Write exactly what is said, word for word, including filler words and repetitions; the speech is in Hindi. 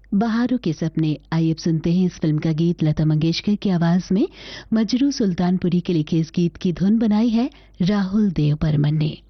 बहारों के सपने। आइए अब सुनते हैं इस फिल्म का गीत। लता मंगेशकर की आवाज में मजरू सुल्तानपुरी के लिखे इस गीत की धुन बनाई है राहुल देव बर्मन ने।